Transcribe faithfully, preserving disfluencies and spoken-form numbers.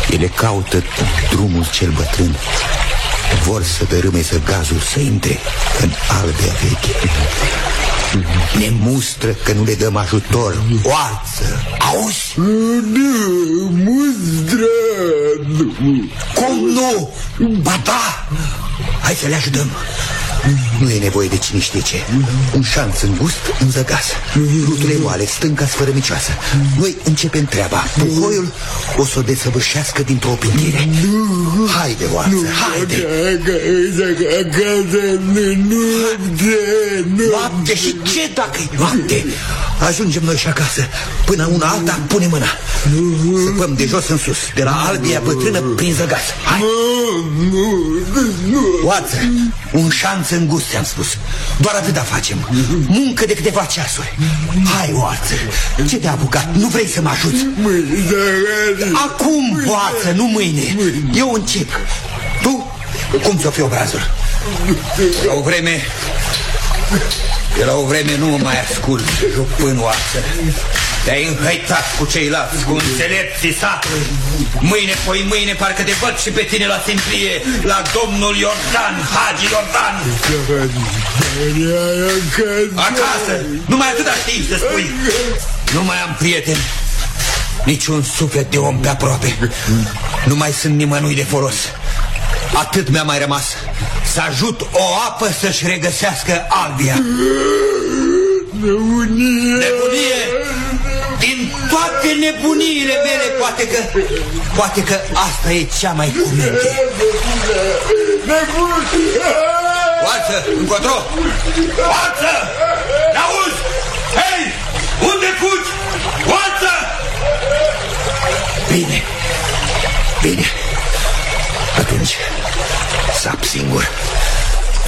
Ele caută drumul cel bătrân. Vor să dărâme gazul, să intre în Albia veche. Ne mustră că nu le dăm ajutor. Oață, auzi? Nu, mustră. Cum nu? Ba da! Hai să le ajutăm. Nu e nevoie de cine știe ce. Un șanț îngust în zăgas, rutule moale, stânca sfărămicioasă. Noi începem treaba. Puhoiul o să o desăvârșească dintr-o opinire. Haide, oață, haide. Noapte și ce dacă e noapte? Ajungem noi și acasă. Până una alta pune mâna. Săpăm de jos în sus, de la Albia bătrână prin zăgas. Hai. Oață, un șanț îngust, ți-am spus. Doar atâta facem. Muncă de câteva ceasuri. Hai, oață, ce te-a apucat? Nu vrei să mă ajuți? Acum, oață, nu mâine. Eu încep. Tu, cum ți-o fi obrazul? La o vreme... De la o vreme nu mă mai ascult, jupân, oață. Te-ai înhăitat cu ceilalți, cu înțelepții satului. Mâine, poi mâine, parcă te văd și pe tine la simplie, la domnul Iordan, Hagi Iordan. Acasă, numai atâta știi să spui. Nu mai am prieteni, niciun suflet de om pe aproape. Nu mai sunt nimănui de folos. Atât mi-a mai rămas, să ajut o apă să-și regăsească Albia. Nebunie! Nebunie! Din toate nebuniile mele, poate că Poate că asta e cea mai cumente. Nebunie! Oață, încotro! Oață! N-auzi? Hei! Unde fugi? Oață! Bine, bine. Atunci, sap singur.